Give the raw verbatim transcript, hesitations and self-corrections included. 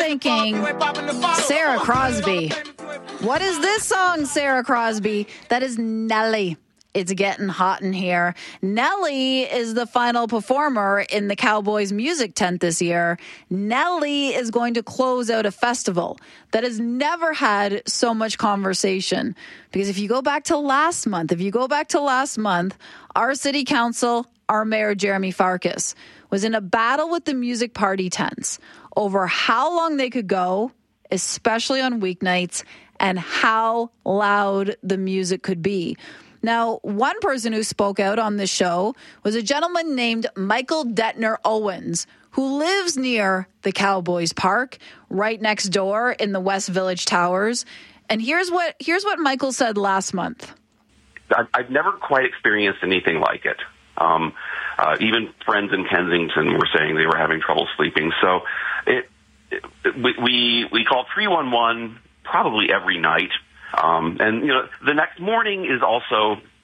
thinking Sarah Crosby. What is this song, Sarah Crosby? That is Nelly. It's getting hot in here. Nelly is the final performer in the Cowboys music tent this year. Nelly is going to close out a festival that has never had so much conversation. Because if you go back to last month, if you go back to last month, our city council, our mayor, Jeremy Farkas, was in a battle with the music party tents over how long they could go, especially on weeknights, and how loud the music could be. Now, one person who spoke out on this show was a gentleman named Michael Detner Owens, who lives near the Cowboys Park, right next door in the West Village Towers. And here's what here's what Michael said last month. I've never quite experienced anything like it. Um, uh, even friends in Kensington were saying they were having trouble sleeping. So it, it, we, we we called three one one probably every night. Um, and, you know, the next morning is also